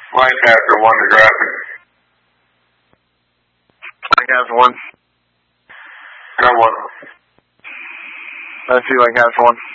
Lancaster 1 to graphic. Lancaster 1. Got 1. Let's see Lancaster 1.